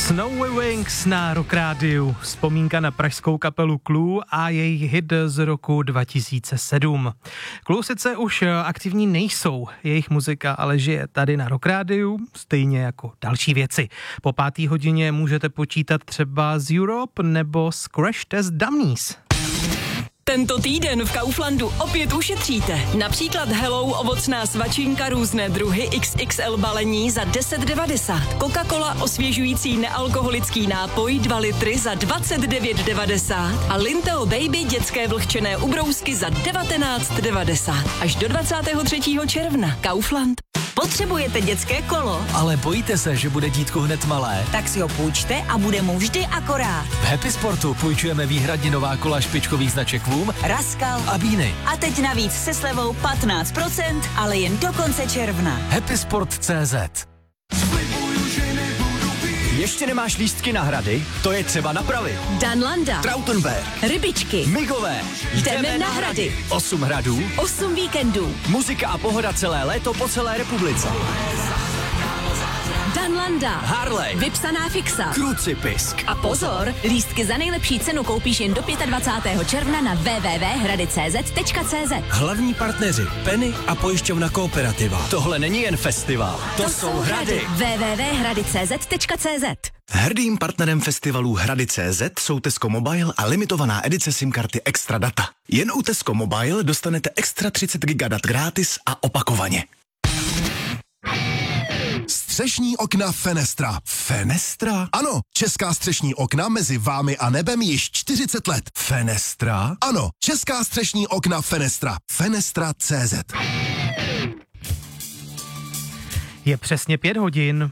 Snowy Wings na Rock Rádiu. Vzpomínka na pražskou kapelu Clue a jejich hit z roku 2007. Clue sice už aktivní nejsou, jejich muzika ale žije tady na Rock Rádiu, stejně jako další věci. Po 5. hodině můžete počítat třeba z Europe nebo z Crash Test Dummies. Tento týden v Kauflandu opět ušetříte. Například Hello ovocná svačinka různé druhy XXL balení za 10,90. Coca-Cola osvěžující nealkoholický nápoj 2 litry za 29,90. A Linteo Baby dětské vlhčené ubrousky za 19,90. Až do 23. června. Kaufland. Potřebujete dětské kolo? Ale bojíte se, že bude dítko hned malé? Tak si ho půjčte a bude mu vždy akorát. V Happy Sportu půjčujeme výhradně nová kola špičkových značek Voom, Raskal a Bíny. A teď navíc se slevou 15%, ale jen do konce června. Happysport.cz. Ještě nemáš lístky na hrady? To je třeba napravit. Danlanda, Trautenberg, Rybičky, Migové. Jdeme na hrady. 8 hradů, 8 víkendů. muzika a pohoda celé léto po celé republice. Danlanda, Harley, vypsaná fixa. Krucipisk. A pozor, lístky za nejlepší cenu koupíš jen do 25. června na www.hradicz.cz. Hlavní partneři Penny a pojišťovna Kooperativa. Tohle není jen festival, to jsou hrady. www.hradicz.cz. Hrdým partnerem festivalů Hrady.cz jsou Tesco Mobile a limitovaná edice SIM karty Extra Data. Jen u Tesco Mobile dostanete extra 30 GB dat gratis a opakovaně. Střešní okna Fenestra. Fenestra? Ano, česká střešní okna mezi vámi a nebem již 40 let. Fenestra? Ano, česká střešní okna Fenestra. Fenestra.cz. Je přesně 5 hodin.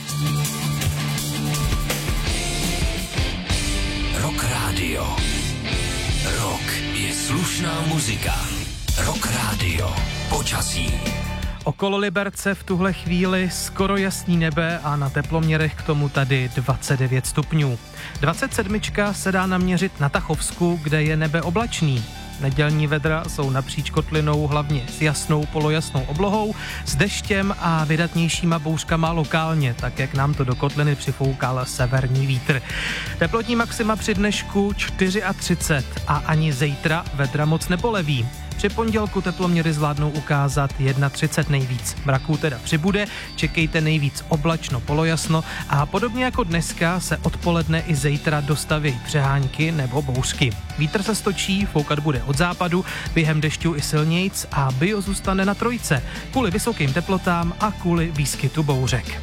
Rock Radio. Rock je slušná muzika. Rock Radio. Počasí. Okolo Liberce v tuhle chvíli skoro jasný nebe a na teploměrech k tomu tady 29 stupňů. 27 se dá naměřit na Tachovsku, kde je nebe oblačný. Nedělní vedra jsou napříč kotlinou hlavně s jasnou polojasnou oblohou, s deštěm a vydatnějšíma bouřkama lokálně, tak jak nám to do kotliny přifoukal severní vítr. Teplotní maxima při dnešku 34 a ani zítra vedra moc nepoleví. Při pondělku teploměry zvládnou ukázat 31 nejvíc. Mraků teda přibude, čekejte nejvíc oblačno, polojasno a podobně jako dneska se odpoledne i zítra dostaví přehánky nebo bouřky. Vítr se stočí, foukat bude od západu, během dešťů i silnějc a bio zůstane na 3 kvůli vysokým teplotám a kvůli výskytu bouřek.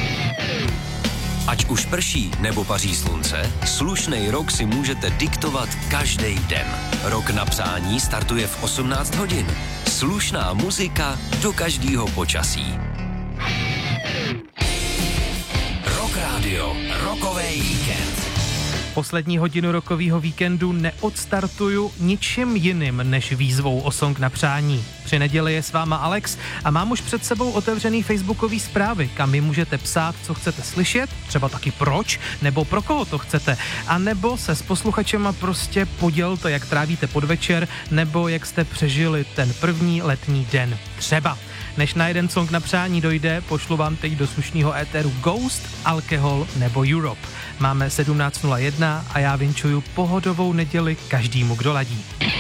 Ať už prší nebo paří slunce, slušnej rok si můžete diktovat každý den. Rok na přání startuje v 18 hodin. Slušná muzika do každého počasí. Rock Radio, rokový víkend. Poslední hodinu rokového víkendu neodstartuju ničím jiným než výzvou o song na přání. Při neděli je s váma Alex a mám už před sebou otevřený facebookový zprávy, kam mi můžete psát, co chcete slyšet, třeba taky proč, nebo pro koho to chcete, a nebo se s posluchačema prostě podělte, jak trávíte podvečer, nebo jak jste přežili ten první letní den. Třeba. Než na jeden song na přání dojde, pošlu vám teď do slušného éteru Ghost, Alkohol nebo Europe. Máme 17:01 a já vinčuju pohodovou neděli každému, kdo ladí.